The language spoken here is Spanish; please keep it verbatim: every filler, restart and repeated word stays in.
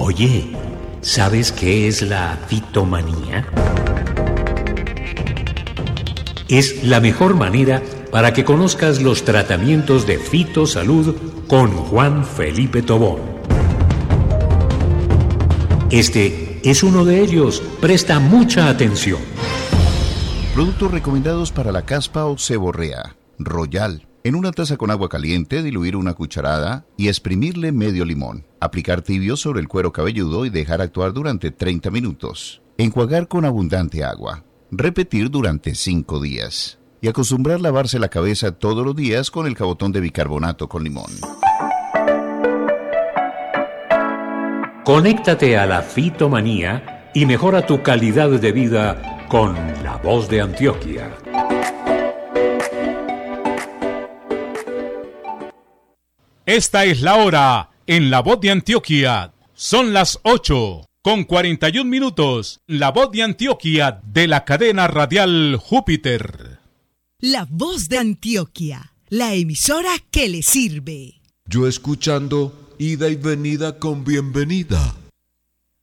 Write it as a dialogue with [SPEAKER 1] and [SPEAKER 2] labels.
[SPEAKER 1] Oye, ¿sabes qué es la fitomanía? Es la mejor manera para que conozcas los tratamientos de fitosalud con Juan Felipe Tobón. Este es uno de ellos. Presta mucha atención.
[SPEAKER 2] Productos recomendados para la caspa o seborrea. Royal. En una taza con agua caliente, diluir una cucharada y exprimirle medio limón. Aplicar tibio sobre el cuero cabelludo y dejar actuar durante treinta minutos. Enjuagar con abundante agua. Repetir durante cinco días. Y acostumbrar lavarse la cabeza todos los días con el jabotón de bicarbonato con limón.
[SPEAKER 1] Conéctate a la fitomanía y mejora tu calidad de vida con La Voz de Antioquia.
[SPEAKER 3] Esta es la hora en La Voz de Antioquia. Son las ocho con cuarenta y un minutos. La Voz de Antioquia de la cadena radial Júpiter.
[SPEAKER 4] La Voz de Antioquia, la emisora que le sirve.
[SPEAKER 5] Yo escuchando ida y venida con bienvenida.